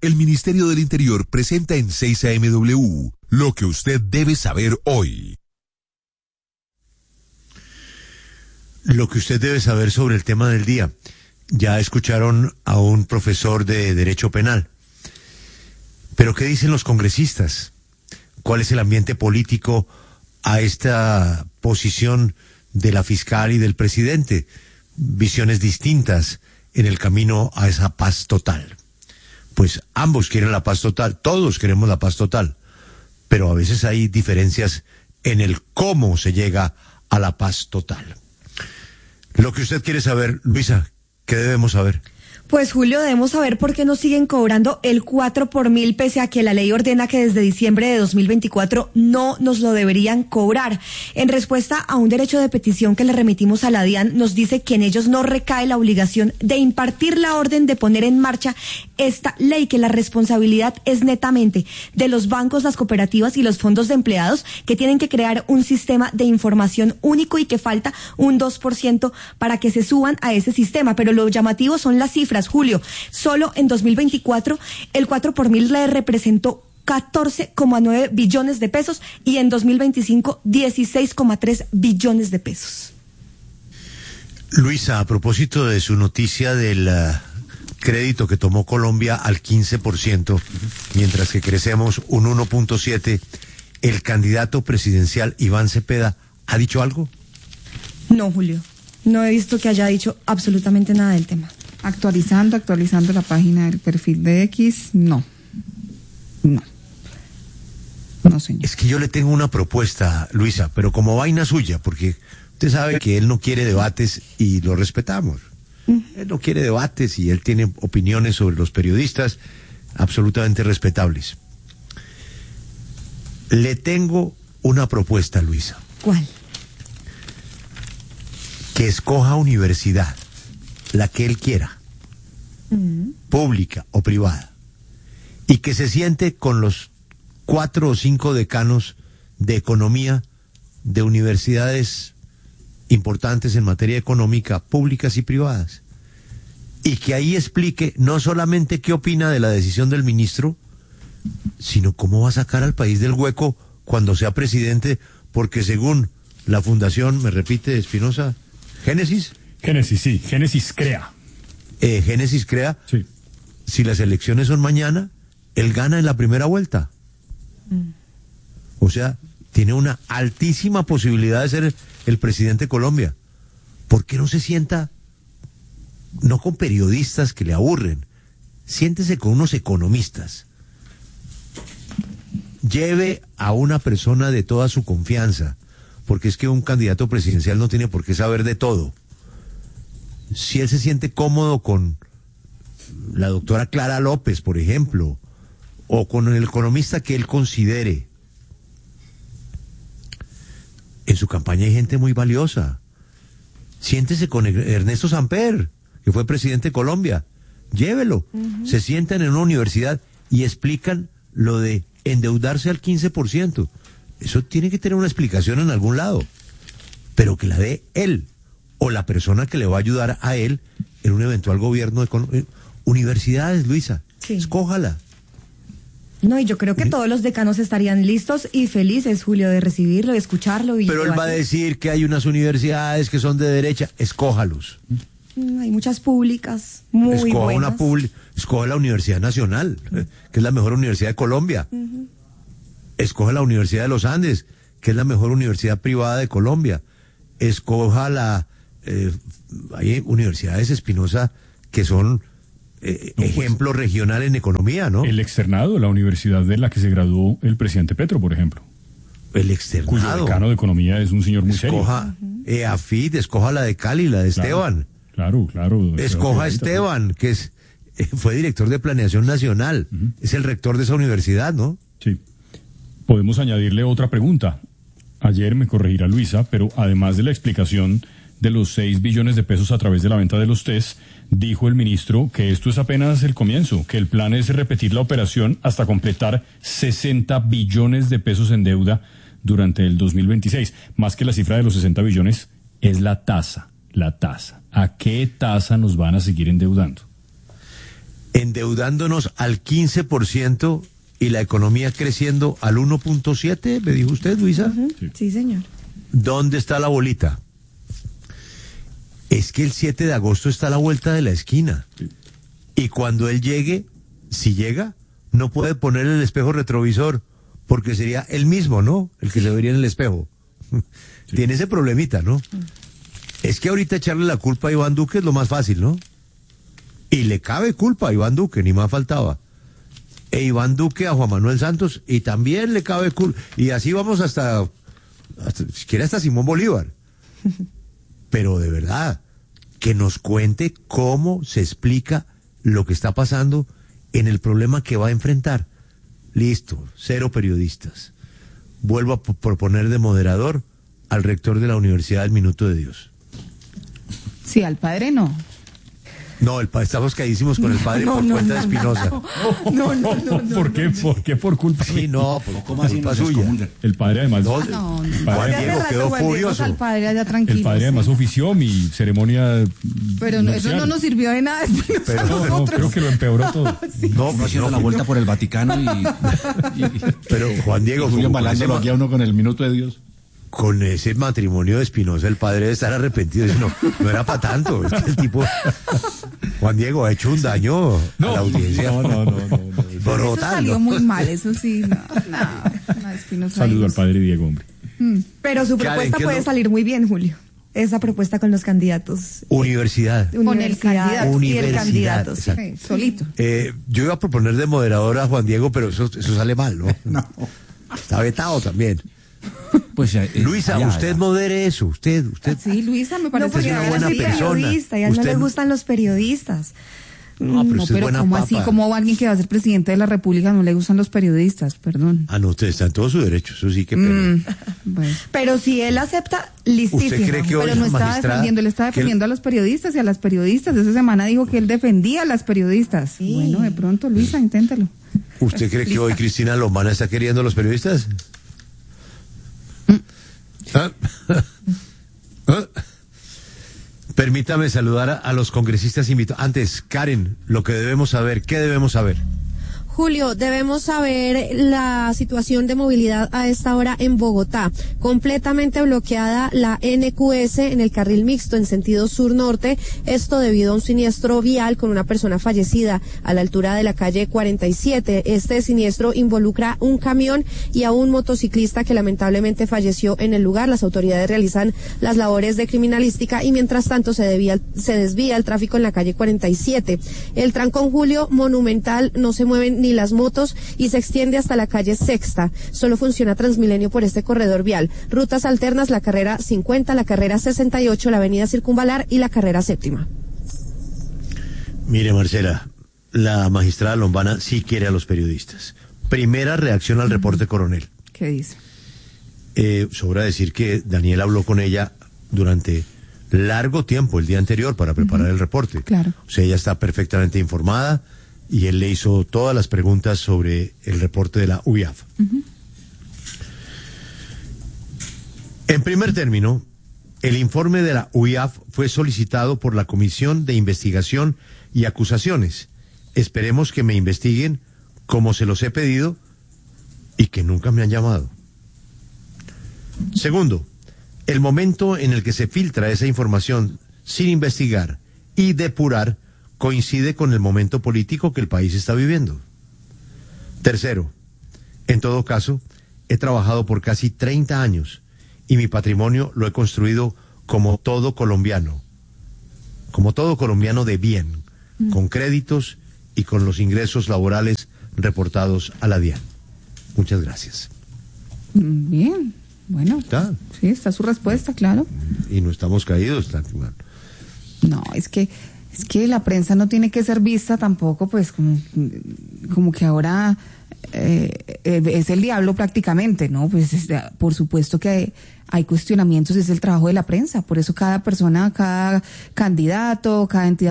el Ministerio del Interior presenta en 6 AMW lo que usted debe saber hoy. Lo que usted debe saber sobre el tema del día. Ya escucharon a un profesor de Derecho Penal. Pero ¿qué dicen los congresistas? ¿Cuál es el ambiente político a esta posición de la fiscal y del presidente? Visiones distintas en el camino a esa paz total. Pues ambos quieren la paz total, todos queremos la paz total, pero a veces hay diferencias en el cómo se llega a la paz total. Lo que usted quiere saber, Luisa, ¿qué debemos saber? Pues Julio, debemos saber por qué nos siguen cobrando el 4 por mil, pese a que la ley ordena que desde diciembre de 2024 no nos lo deberían cobrar. En respuesta a un derecho de petición que le remitimos a la DIAN, nos dice que en ellos no recae la obligación de impartir la orden de poner en marcha esta ley, que la responsabilidad es netamente de los bancos, las cooperativas y los fondos de empleados, que tienen que crear un sistema de información único y que falta un 2% para que se suban a ese sistema. Pero lo llamativo son las cifras, Julio. Solo en 2024 el 4 por mil le representó 14,9 billones de pesos y en 2025 16,3 billones de pesos. Luisa, a propósito de su noticia del crédito que tomó Colombia al 15%, mientras que crecemos un 1.7%, ¿el candidato presidencial Iván Cepeda ha dicho algo? No, Julio. No he visto que haya dicho absolutamente nada del tema. Actualizando la página del perfil de X, no, señor. Es que yo le tengo una propuesta, Luisa, pero como vaina suya, porque usted sabe que él no quiere debates y lo respetamos. Él no quiere debates y él tiene opiniones sobre los periodistas absolutamente respetables. Le tengo una propuesta, Luisa. ¿Cuál? Que escoja universidad, la que él quiera, pública o privada, y que se siente con los 4 o 5 decanos de economía de universidades importantes en materia económica, públicas y privadas, y que ahí explique no solamente qué opina de la decisión del ministro, sino cómo va a sacar al país del hueco cuando sea presidente, porque según la fundación, me repite Espinosa, Génesis, sí, Génesis Crea. Génesis Crea, sí. Si las elecciones son mañana, él gana en la primera vuelta. O sea, tiene una altísima posibilidad de ser el presidente de Colombia. ¿Por qué no se sienta, no con periodistas que le aburren, siéntese con unos economistas? Lleve a una persona de toda su confianza, porque es que un candidato presidencial no tiene por qué saber de todo. Si él se siente cómodo con la doctora Clara López, por ejemplo, o con el economista que él considere, en su campaña hay gente muy valiosa. Siéntese con Ernesto Samper, que fue presidente de Colombia. Llévelo. Se sientan en una universidad y explican lo de endeudarse al 15%. Eso tiene que tener una explicación en algún lado, pero que la dé él o la persona que le va a ayudar a él en un eventual gobierno de universidades, Luisa. Sí. Escójala. No, y yo creo que todos los decanos estarían listos y felices, Julio, de recibirlo, de escucharlo. Pero él va a decir que hay unas universidades que son de derecha. Escójalos. Hay muchas públicas muy buenas. Escoja la Universidad Nacional, que es la mejor universidad de Colombia. Escoja la Universidad de los Andes, que es la mejor universidad privada de Colombia. Escoja hay universidades, Espinosa, que son ejemplo regional en economía, ¿no? El externado, la universidad de la que se graduó el presidente Petro, por ejemplo. El externado. Cuyo decano de economía es un señor muy serio. Escoja EAFIT, escoja la de Cali, la de Esteban. Claro. Escoja Esteban, que fue director de Planeación Nacional. Es el rector de esa universidad, ¿no? Sí. Podemos añadirle otra pregunta. Ayer me corregirá Luisa, pero además de la explicación de los 6 billones de pesos a través de la venta de los test, dijo el ministro que esto es apenas el comienzo, que el plan es repetir la operación hasta completar 60 billones de pesos en deuda durante el 2026. Más que la cifra de los 60 billones, es la tasa. ¿A qué tasa nos van a seguir endeudando? endeudándonos al 15% y la economía creciendo al 1.7%, ¿me dijo usted, Luisa? Sí, señor. ¿Dónde está la bolita? Es que el 7 de agosto está a la vuelta de la esquina. Y cuando él llegue, si llega, no puede poner el espejo retrovisor, porque sería él mismo, ¿no? El que se vería en el espejo. Tiene ese problemita, ¿no? Es que ahorita echarle la culpa a Iván Duque es lo más fácil, ¿no? Y le cabe culpa a Iván Duque, ni más faltaba. E Iván Duque a Juan Manuel Santos, y también le cabe culpa. Y así vamos hasta siquiera hasta Simón Bolívar. Pero de verdad, que nos cuente cómo se explica lo que está pasando en el problema que va a enfrentar. Listo, 0 periodistas. Vuelvo a proponer de moderador al rector de la Universidad del Minuto de Dios. Sí, al padre no. No, estamos caísimos con el padre por cuenta de Espinosa. No. ¿Por qué? ¿Por qué por culpa? Sí, no, por culpa suya. El padre además... No. Juan Hace Diego rato, quedó Juan Diego, furioso. Al padre allá tranquilo. El padre además sí. ofició mi ceremonia Pero no, eso no nos sirvió de nada. Pero No, creo que lo empeoró todo. No, Uno haciendo la vuelta por el Vaticano y pero Juan Diego, Julio con embalándolo aquí a uno con el minuto de Dios. con ese matrimonio de Espinosa, el padre debe estar arrepentido. Dice, no era para tanto. Es que el tipo, Juan Diego, ha hecho un daño a la audiencia. No. Brutal, Eso salió ¿no? muy mal, eso sí. No, Espinosa Saludo ahí. al padre Diego, hombre. Pero su Karen, propuesta ¿qué es puede lo- salir muy bien, Julio. Esa propuesta con los candidatos. Universidad. Con el candidato. Y el Universidad, candidato, sí. exacto. Sí, solito. Yo iba a proponer de moderador a Juan Diego, pero eso sale mal, ¿no? No. Está vetado también. Pues Luisa, usted modere eso. Usted. Sí, Luisa, me No, parece porque es una yo buena soy persona. periodista y a él no Usted le no- gustan los periodistas. No, pero No, usted es pero buena ¿cómo papa. así? ¿Cómo alguien que va a ser presidente de la República no le gustan los periodistas? Perdón. Ah, no, usted está en todo su derecho. Eso sí que pena. Bueno. Pero si él acepta, listísimo. ¿Usted cree que hoy Pero no la estaba magistrada... defendiendo, él estaba que- defendiendo a los periodistas y a las periodistas. Esa semana dijo que él defendía a las periodistas. Sí. Bueno, de pronto, Luisa, inténtalo. ¿Usted cree que hoy Cristina Lomana está queriendo a los periodistas? ¿Ah? ¿Ah? Permítame saludar a los congresistas invitados. Antes, Karen, lo que debemos saber, ¿qué debemos saber? Julio, debemos saber la situación de movilidad a esta hora en Bogotá. Completamente bloqueada la NQS en el carril mixto en sentido sur-norte. Esto debido a un siniestro vial con una persona fallecida a la altura de la calle 47. Este siniestro involucra un camión y a un motociclista que lamentablemente falleció en el lugar. Las autoridades realizan las labores de criminalística y mientras tanto se desvía el tráfico en la calle 47. El trancón, Julio, monumental, no se mueven ni las motos y se extiende hasta la calle Sexta. Solo funciona Transmilenio por este corredor vial. Rutas alternas, la carrera 50, la carrera 68, la avenida Circunvalar y la carrera 7ª. Mire, Marcela, la magistrada Lombana sí quiere a los periodistas. Primera reacción al reporte Coronel. ¿Qué dice? Sobra decir que Daniel habló con ella durante largo tiempo el día anterior para preparar el reporte. Claro. O sea, ella está perfectamente informada y él le hizo todas las preguntas sobre el reporte de la UIAF. En primer término, el informe de la UIAF fue solicitado por la Comisión de Investigación y Acusaciones. Esperemos que me investiguen como se los he pedido y que nunca me han llamado. Segundo, el momento en el que se filtra esa información sin investigar y depurar coincide con el momento político que el país está viviendo. Tercero, en todo caso, he trabajado por casi 30 años y mi patrimonio lo he construido como todo colombiano de bien, con créditos y con los ingresos laborales reportados a la DIAN. Muchas gracias. Bien, bueno. ¿Está? Sí, está su respuesta, claro. Y no estamos caídos. No, es que la prensa no tiene que ser vista tampoco, pues, como que ahora es el diablo prácticamente, ¿no? Pues por supuesto que hay cuestionamientos, es el trabajo de la prensa, por eso cada persona, cada candidato, cada entidad